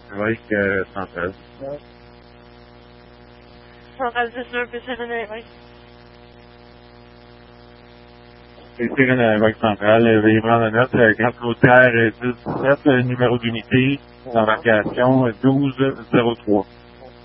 Évêque central. Central 19, puis c'est Évêque. C'est Évêque central. Veuillez prendre la note. Grande Côtière 17, numéro d'unité, embarcation 1203.